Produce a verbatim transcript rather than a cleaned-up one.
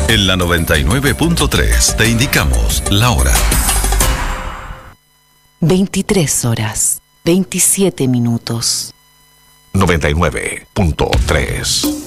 En la noventa y nueve punto tres te indicamos la hora. veintitrés horas, veintisiete minutos. noventa y nueve punto tres.